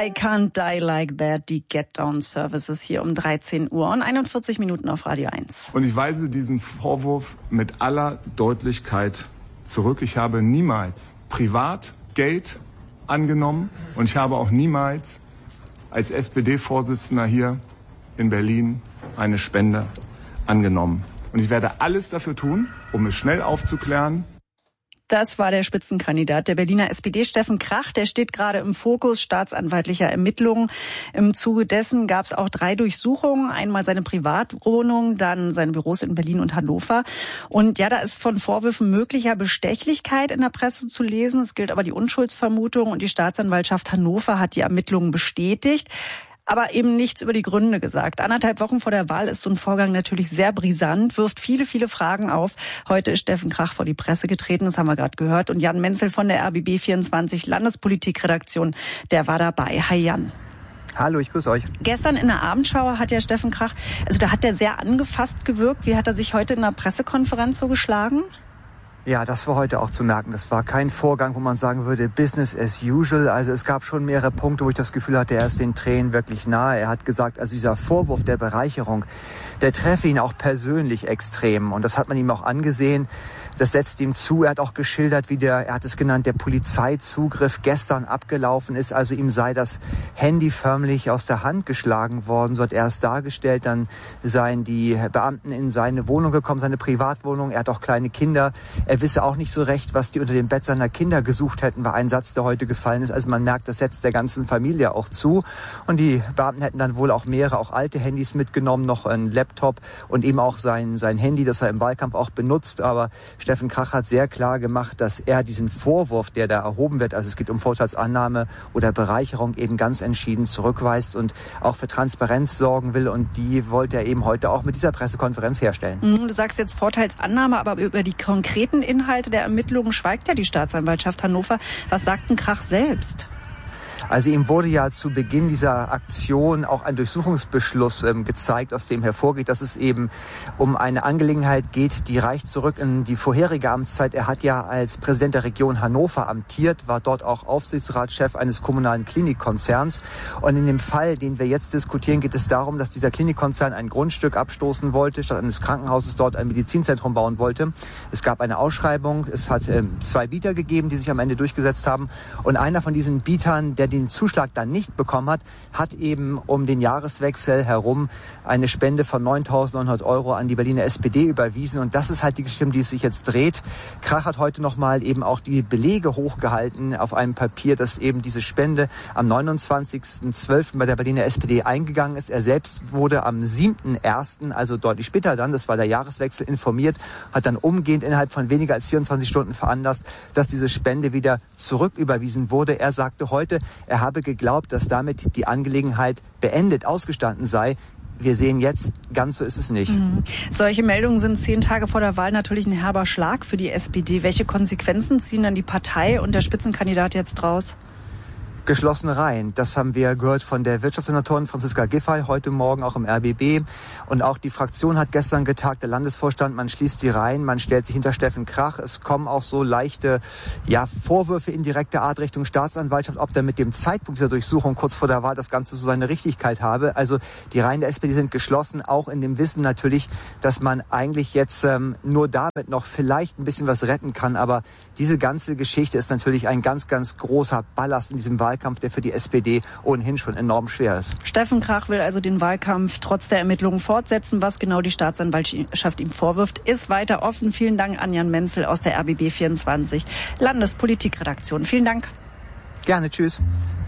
I Can't Die Like That, die Get Down Services hier um 13 Uhr und 41 Minuten auf Radio 1. Und ich weise diesen Vorwurf mit aller Deutlichkeit zurück. Ich habe niemals privat Geld angenommen und ich habe auch niemals als SPD-Vorsitzender hier in Berlin eine Spende angenommen. Und ich werde alles dafür tun, um es schnell aufzuklären. Das war der Spitzenkandidat der Berliner SPD, Steffen Krach. Der steht gerade im Fokus staatsanwaltlicher Ermittlungen. Im Zuge dessen gab es auch 3 Durchsuchungen. Einmal seine Privatwohnung, dann seine Büros in Berlin und Hannover. Und ja, da ist von Vorwürfen möglicher Bestechlichkeit in der Presse zu lesen. Es gilt aber die Unschuldsvermutung und die Staatsanwaltschaft Hannover hat die Ermittlungen bestätigt. Aber eben nichts über die Gründe gesagt. 1,5 Wochen vor der Wahl ist so ein Vorgang natürlich sehr brisant, wirft viele, viele Fragen auf. Heute ist Steffen Krach vor die Presse getreten, das haben wir gerade gehört. Und Jan Menzel von der RBB24 Landespolitikredaktion, der war dabei. Hi Jan. Hallo, ich grüße euch. Gestern in der Abendschau hat ja Steffen Krach, also da hat er sehr angefasst gewirkt. Wie hat er sich heute in der Pressekonferenz so geschlagen? Ja, das war heute auch zu merken. Das war kein Vorgang, wo man sagen würde, Business as usual. Also es gab schon mehrere Punkte, wo ich das Gefühl hatte, er ist den Tränen wirklich nahe. Er hat gesagt, also dieser Vorwurf der Bereicherung, der treffe ihn auch persönlich extrem. Und das hat man ihm auch angesehen. Das setzt ihm zu. Er hat auch geschildert, wie er hat es genannt, der Polizeizugriff gestern abgelaufen ist. Also ihm sei das Handy förmlich aus der Hand geschlagen worden. So hat er es dargestellt. Dann seien die Beamten in seine Wohnung gekommen, seine Privatwohnung. Er hat auch kleine Kinder. Er wisse auch nicht so recht, was die unter dem Bett seiner Kinder gesucht hätten, war ein Satz, der heute gefallen ist. Also man merkt, das setzt der ganzen Familie auch zu. Und die Beamten hätten dann wohl auch mehrere, auch alte Handys mitgenommen, noch ein Laptop und eben auch sein Handy, das er im Wahlkampf auch benutzt. Aber Steffen Krach hat sehr klar gemacht, dass er diesen Vorwurf, der da erhoben wird, also es geht um Vorteilsannahme oder Bereicherung, eben ganz entschieden zurückweist und auch für Transparenz sorgen will. Und die wollte er eben heute auch mit dieser Pressekonferenz herstellen. Du sagst jetzt Vorteilsannahme, aber über die konkreten Inhalte der Ermittlungen schweigt ja die Staatsanwaltschaft Hannover. Was sagt denn Krach selbst? Also ihm wurde ja zu Beginn dieser Aktion auch ein Durchsuchungsbeschluss gezeigt, aus dem hervorgeht, dass es eben um eine Angelegenheit geht, die reicht zurück in die vorherige Amtszeit. Er hat ja als Präsident der Region Hannover amtiert, war dort auch Aufsichtsratschef eines kommunalen Klinikkonzerns. Und in dem Fall, den wir jetzt diskutieren, geht es darum, dass dieser Klinikkonzern ein Grundstück abstoßen wollte, statt eines Krankenhauses dort ein Medizinzentrum bauen wollte. Es gab eine Ausschreibung, es hat 2 Bieter gegeben, die sich am Ende durchgesetzt haben. Und einer von diesen Bietern, der den Zuschlag dann nicht bekommen hat eben um den Jahreswechsel herum eine Spende von 9.900 € an die Berliner SPD überwiesen. Und das ist halt die Geschichte, um die es sich jetzt dreht. Krach hat heute nochmal eben auch die Belege hochgehalten auf einem Papier, dass eben diese Spende am 29.12. bei der Berliner SPD eingegangen ist. Er selbst wurde am 7.1., also deutlich später dann, das war der Jahreswechsel, informiert, hat dann umgehend innerhalb von weniger als 24 Stunden veranlasst, dass diese Spende wieder zurücküberwiesen wurde. Er sagte heute, er habe geglaubt, dass damit die Angelegenheit beendet, ausgestanden sei. Wir sehen jetzt, ganz so ist es nicht. Solche Meldungen sind 10 Tage vor der Wahl natürlich ein herber Schlag für die SPD. Welche Konsequenzen ziehen dann die Partei und der Spitzenkandidat jetzt draus? Geschlossene Reihen. Das haben wir gehört von der Wirtschaftssenatorin Franziska Giffey heute Morgen auch im RBB. Und auch die Fraktion hat gestern getagt, der Landesvorstand, man schließt die Reihen, man stellt sich hinter Steffen Krach. Es kommen auch so leichte Vorwürfe indirekter Art Richtung Staatsanwaltschaft, ob da mit dem Zeitpunkt dieser Durchsuchung kurz vor der Wahl das Ganze so seine Richtigkeit habe. Also die Reihen der SPD sind geschlossen, auch in dem Wissen natürlich, dass man eigentlich jetzt nur damit noch vielleicht ein bisschen was retten kann. Aber diese ganze Geschichte ist natürlich ein ganz, ganz großer Ballast in diesem Wahlkampf, der für die SPD ohnehin schon enorm schwer ist. Steffen Krach will also den Wahlkampf trotz der Ermittlungen fortsetzen. Was genau die Staatsanwaltschaft ihm vorwirft, ist weiter offen. Vielen Dank an Jan Menzel aus der RBB24 Landespolitikredaktion. Vielen Dank. Gerne, tschüss.